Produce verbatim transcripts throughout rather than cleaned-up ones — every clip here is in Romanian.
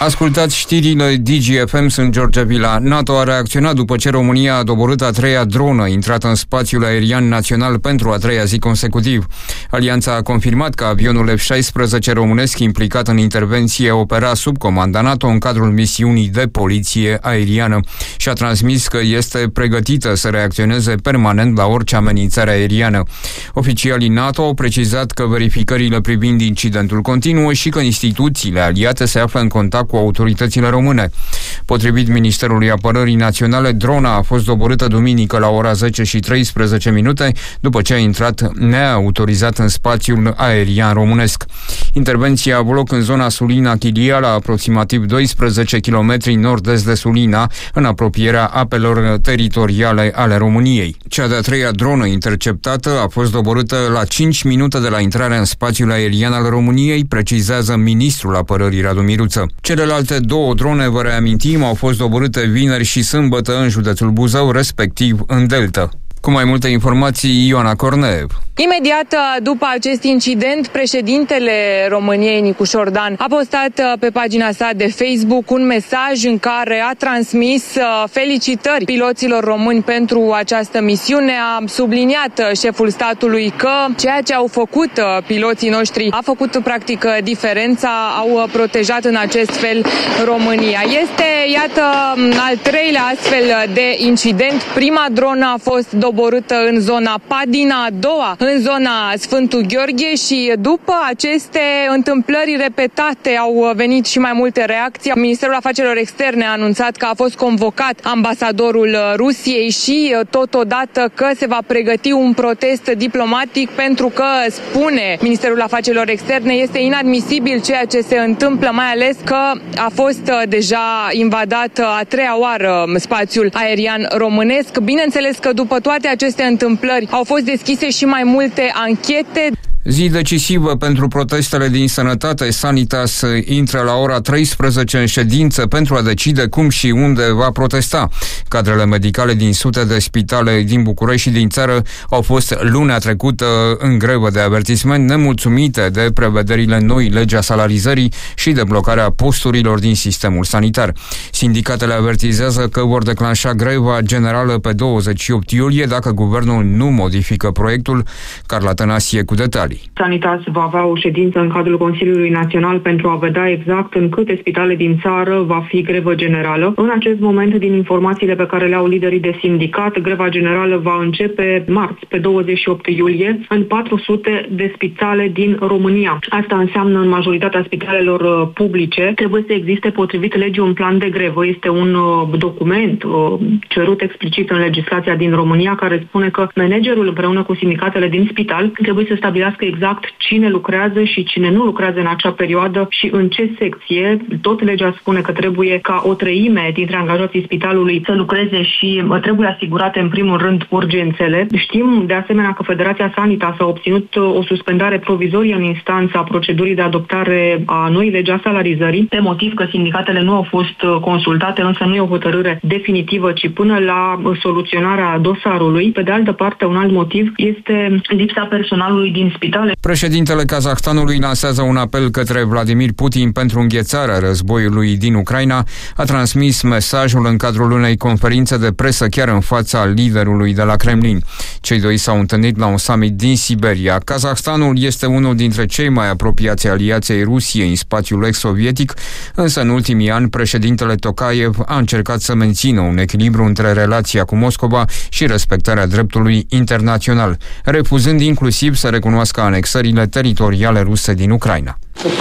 Ascultați știrile D G F M, sunt George Vila. NATO a reacționat după ce România a doborât a treia dronă intrată în spațiul aerian național pentru a treia zi consecutiv. Alianța a confirmat că avionul F șaisprezece românesc implicat în intervenție opera sub comanda NATO în cadrul misiunii de poliție aeriană și a transmis că este pregătită să reacționeze permanent la orice amenințare aeriană. Oficialii NATO au precizat că verificările privind incidentul continuă și că instituțiile aliate se află în contact cu autoritățile române. Potrivit Ministerului Apărării Naționale, drona a fost doborâtă duminică la ora zece și treisprezece minute, după ce a intrat neautorizat în spațiul aerian românesc. Intervenția a avut loc în zona Sulina-Chilia, la aproximativ doisprezece kilometri nord-est de Sulina, în apropierea apelor teritoriale ale României. Cea de-a treia dronă interceptată a fost doborâtă la cinci minute de la intrarea în spațiul aerian al României, precizează Ministrul Apărării Radu Miruță. Celelalte două drone, vă reamintim, au fost doborâte vineri și sâmbătă în județul Buzău, respectiv în Delta. Cu mai multe informații, Ioana Corneev. Imediat după acest incident, președintele României, Nicu Șordan, a postat pe pagina sa de Facebook un mesaj în care a transmis felicitări piloților români pentru această misiune. A subliniat șeful statului că ceea ce au făcut piloții noștri a făcut practic diferența, au protejat în acest fel România. Este, iată, al treilea astfel de incident. Prima dronă a fost doborâtă în zona Padina, a doua în zona Sfântul Gheorghe și după aceste întâmplări repetate au venit și mai multe reacții. Ministerul Afacerilor Externe a anunțat că a fost convocat ambasadorul Rusiei și totodată că se va pregăti un protest diplomatic pentru că, spune Ministerul Afacerilor Externe, este inadmisibil ceea ce se întâmplă, mai ales că a fost deja invadat a treia oară spațiul aerian românesc. Bineînțeles că după toate aceste întâmplări au fost deschise și mai multe anchete. Zi decisivă pentru protestele din sănătate. Sanitas intră la ora treisprezece în ședință pentru a decide cum și unde va protesta. Cadrele medicale din sute de spitale din București și din țară au fost lunea trecută în grevă de avertisment, nemulțumite de prevederile noi legi a salarizării și de blocarea posturilor din sistemul sanitar. Sindicatele avertizează că vor declanșa greva generală pe douăzeci și opt iulie dacă guvernul nu modifică proiectul. Carla Tănasie cu detalii. Sanitas va avea o ședință în cadrul Consiliului Național pentru a vedea exact în câte spitale din țară va fi grevă generală. În acest moment, din informațiile pe care le au liderii de sindicat, greva generală va începe marți, pe douăzeci și opt iulie, în patru sute de spitale din România. Asta înseamnă în majoritatea spitalelor publice trebuie să existe potrivit legii un plan de grevă. Este un document cerut explicit în legislația din România care spune că managerul împreună cu sindicatele din spital trebuie să stabilească exact cine lucrează și cine nu lucrează în acea perioadă și în ce secție. Tot legea spune că trebuie ca o treime dintre angajații spitalului să lucreze și trebuie asigurate în primul rând urgențele. Știm de asemenea că Federația Sanitas a obținut o suspendare provizorie în instanță a procedurii de adoptare a noii legi a salarizării, pe motiv că sindicatele nu au fost consultate, însă nu e o hotărâre definitivă, ci până la soluționarea dosarului. Pe de altă parte, un alt motiv este lipsa personalului din spitale. Președintele Kazahstanului lansează un apel către Vladimir Putin pentru înghețarea războiului din Ucraina. A transmis mesajul în cadrul unei conferințe de presă chiar în fața liderului de la Kremlin. Cei doi s-au întâlnit la un summit din Siberia. Kazahstanul este unul dintre cei mai apropiați aliați ai Rusiei în spațiul ex-sovietic, însă în ultimii ani președintele Tokayev a încercat să mențină un echilibru între relația cu Moscova și respectarea dreptului internațional, refuzând inclusiv să recunoască anexările teritoriale ruse din Ucraina.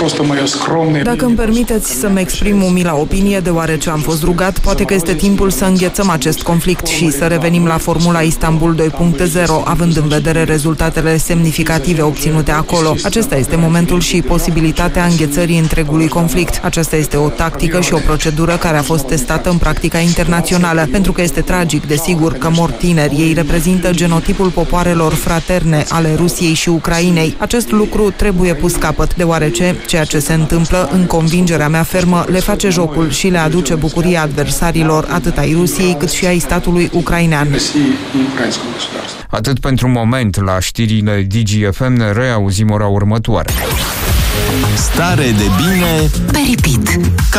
Dacă îmi permiteți să-mi exprim umila opinie, deoarece am fost rugat, poate că este timpul să înghețăm acest conflict și să revenim la formula Istanbul doi punct zero, având în vedere rezultatele semnificative obținute acolo. Acesta este momentul și posibilitatea înghețării întregului conflict. Aceasta este o tactică și o procedură care a fost testată în practica internațională, pentru că este tragic, desigur, că mor tineri. Ei reprezintă genotipul popoarelor fraterne ale Rusiei și Ucrainei. Acest lucru trebuie pus capăt, deoarece ceea ce se întâmplă, în convingerea mea fermă, le face jocul și le aduce bucurie adversarilor, atât ai Rusiei cât și ai statului ucrainean. Atât pentru moment. La știrile D G F M ne reauzim ora următoare. Stare de bine pe repeat.